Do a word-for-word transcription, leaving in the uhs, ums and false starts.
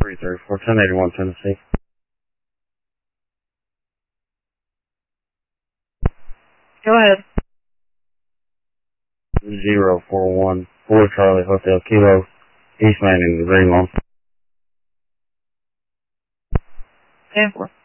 three three four, ten eighty-one Tennessee. Go ahead. Zero four one four Charlie Hotel Kilo, East Manning, the Green Lawn. ten four.